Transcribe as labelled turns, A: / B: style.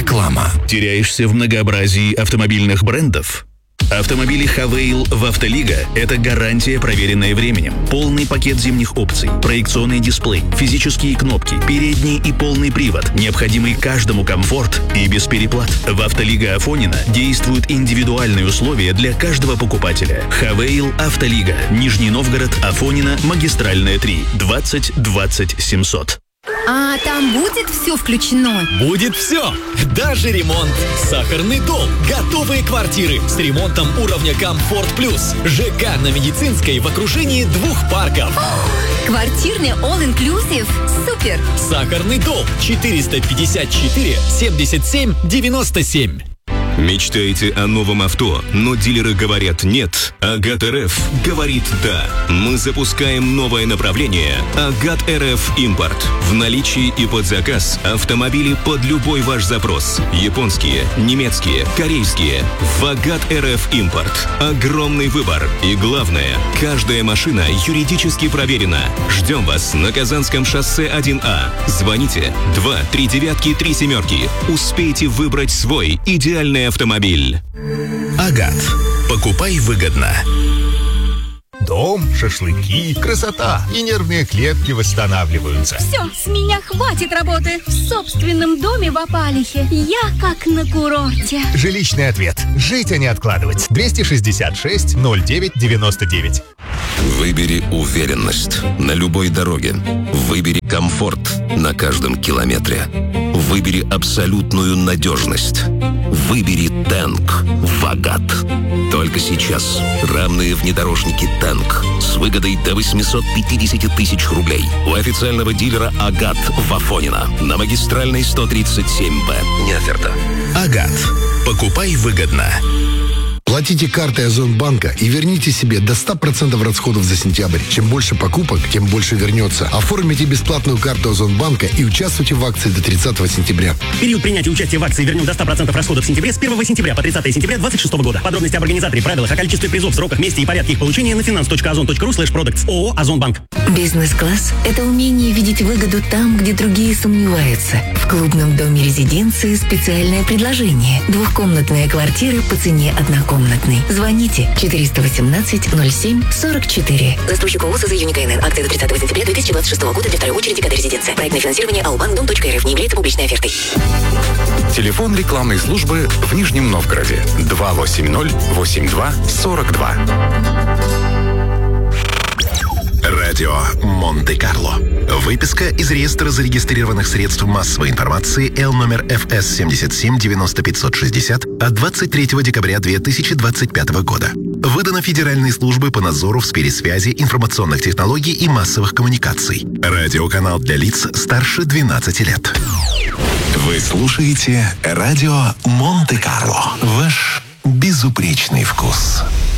A: Реклама.
B: Теряешься в многообразии автомобильных брендов? Автомобили Хавейл в Автолига – это гарантия, проверенная временем. Полный пакет зимних опций, проекционный дисплей, физические кнопки, передний и полный привод, необходимый каждому комфорт и без переплат. В Автолига Афонина действуют индивидуальные условия для каждого покупателя. Хавейл Автолига. Нижний Новгород, Афонина, Магистральная 3, 20 20 700.
C: А там будет все включено?
D: Будет все! Даже ремонт. Сахарный дом. Готовые квартиры с ремонтом уровня Комфорт Плюс. ЖК на Медицинской в окружении 2 парков.
C: Квартирный all-inclusive? Супер!
D: Сахарный дом. 454 77 97.
A: Мечтаете о новом авто, но дилеры говорят нет? Агат РФ говорит да. Мы запускаем новое направление Агат РФ Импорт. В наличии и под заказ автомобили под любой ваш запрос. Японские, немецкие, корейские. В Агат РФ Импорт. Огромный выбор. И главное, каждая машина юридически проверена. Ждем вас на Казанском шоссе 1А. Звоните 239-37. Успейте выбрать свой идеальный автомобиль.
B: Агат. Покупай выгодно.
E: Дом, шашлыки, красота и нервные клетки восстанавливаются.
F: Все, с меня хватит работы. В собственном доме в Апалихе. Я как на курорте.
E: Жилищный ответ. Жить, а не откладывать. 266 09 99.
A: Выбери уверенность на любой дороге. Выбери комфорт на каждом километре. Выбери абсолютную надежность. Выбери Тэнк в Агат. Только сейчас рамные внедорожники Тэнк с выгодой до 850 тысяч рублей у официального дилера Агат в Афонино на Магистральной 137Б. Не оферта.
B: Агат. Покупай выгодно.
G: Платите картой Озонбанка и верните себе до 100% расходов за сентябрь. Чем больше покупок, тем больше вернется. Оформите бесплатную карту Озонбанка и участвуйте в акции до 30 сентября.
H: Период принятия участия в акции вернем до 100% расходов в сентябре с 1 сентября по 30 сентября 2026 года. Подробности об организаторе, правилах, о количестве призов, сроках, месте и порядке их получения на finance.ozon.ru/products. ООО «Озонбанк».
I: Бизнес-класс – это умение видеть выгоду там, где другие сомневаются. В клубном доме резиденции специальное предложение. Двухкомнатная квартира по цене однокомнатной. Звоните 418-07-44.
J: Застройщик ООО СЗ «Юникнр». Акция до 30 сентября 2026 года для второй очереди КД «Резиденция». Проектное финансирование АО «Банк Дом.РФ» не является публичной офертой.
K: Телефон рекламной службы в Нижнем Новгороде 280-82-42.
L: Радио Монте-Карло. Выписка из реестра зарегистрированных средств массовой информации Л номер ФС 77-90-560 от 23 декабря 2025 года. Выдано Федеральной службой по надзору в сфере связи, информационных технологий и массовых коммуникаций. Радиоканал для лиц старше 12 лет.
A: Вы слушаете радио Монте-Карло. Ваш безупречный вкус.